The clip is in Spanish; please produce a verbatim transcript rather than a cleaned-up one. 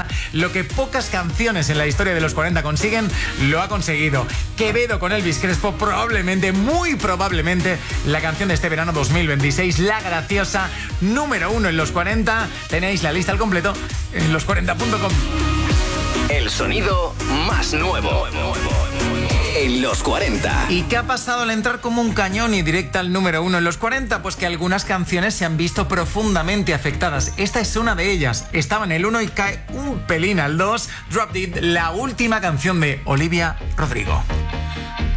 cuarenta. Lo que pocas canciones en la historia de los cuarenta consiguen, lo ha conseguido. Quevedo con Elvis Crespo, probablemente, muy probablemente, la canción de este verano dos mil veintiséis, La Graciosa, número uno en los cuarenta. Tenéis la lista al completo en los cuarenta punto com. El sonido más nuevo en los cuarenta. ¿Y qué ha pasado al entrar como un cañón y directa al número uno en los cuarenta? Pues que algunas canciones se han visto profundamente afectadas. Esta es una de ellas. Estaba en el uno y cae un pelín al dos. Drop Dead, la última canción de Olivia Rodrigo.